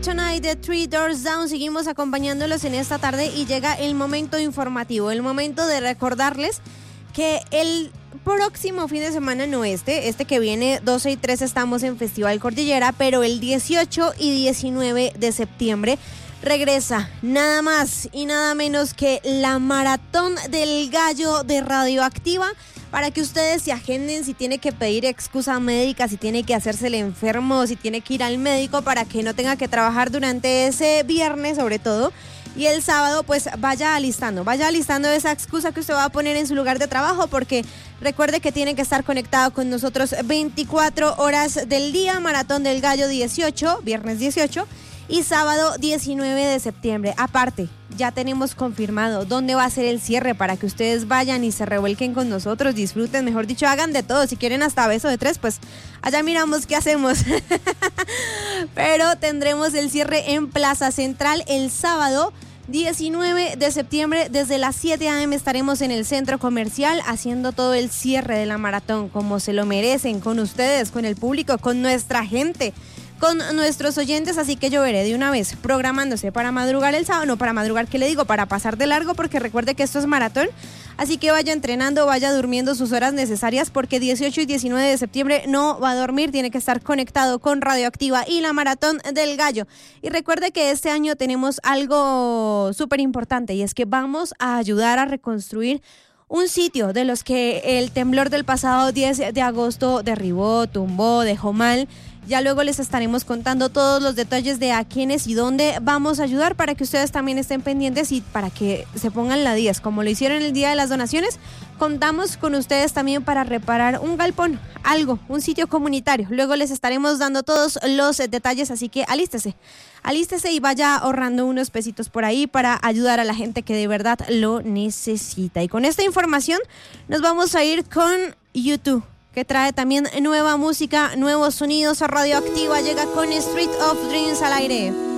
Tonight de Three Doors Down. Seguimos acompañándolos en esta tarde y llega el momento informativo, el momento de recordarles que el próximo fin de semana, no este que viene, 12 y 13 estamos en Festival Cordillera, pero el 18 y 19 de septiembre regresa nada más y nada menos que la Maratón del Gallo de Radioactiva, para que ustedes se agenden si tiene que pedir excusa médica, si tiene que hacerse el enfermo, si tiene que ir al médico, para que no tenga que trabajar durante ese viernes sobre todo. Y el sábado pues vaya alistando esa excusa que usted va a poner en su lugar de trabajo, porque recuerde que tiene que estar conectado con nosotros 24 horas del día. Maratón del Gallo 18, viernes 18 y sábado 19 de septiembre. Aparte, ya tenemos confirmado dónde va a ser el cierre para que ustedes vayan y se revuelquen con nosotros, disfruten, mejor dicho, hagan de todo. Si quieren hasta beso de tres, pues allá miramos qué hacemos. Pero tendremos el cierre en Plaza Central el sábado 19 de septiembre. Desde las 7 a.m. estaremos en el centro comercial haciendo todo el cierre de la maratón como se lo merecen, con ustedes, con el público, con nuestra gente, con nuestros oyentes. Así que yo veré de una vez programándose para madrugar el sábado, no para madrugar, ¿qué le digo? Para pasar de largo, porque recuerde que esto es maratón. Así que vaya entrenando, vaya durmiendo sus horas necesarias, porque 18 y 19 de septiembre no va a dormir, tiene que estar conectado con Radioactiva y la Maratón del Gallo. Y recuerde que este año tenemos algo súper importante, y es que vamos a ayudar a reconstruir un sitio de los que el temblor del pasado 10 de agosto derribó, tumbó, dejó mal. Ya luego les estaremos contando todos los detalles de a quiénes y dónde vamos a ayudar, para que ustedes también estén pendientes y para que se pongan la 10, como lo hicieron el día de las donaciones. Contamos con ustedes también para reparar un galpón, algo, un sitio comunitario. Luego les estaremos dando todos los detalles, así que alístese y vaya ahorrando unos pesitos por ahí para ayudar a la gente que de verdad lo necesita. Y con esta información nos vamos a ir con YouTube, que trae también nueva música, nuevos sonidos. Radioactiva llega con Street of Dreams al aire.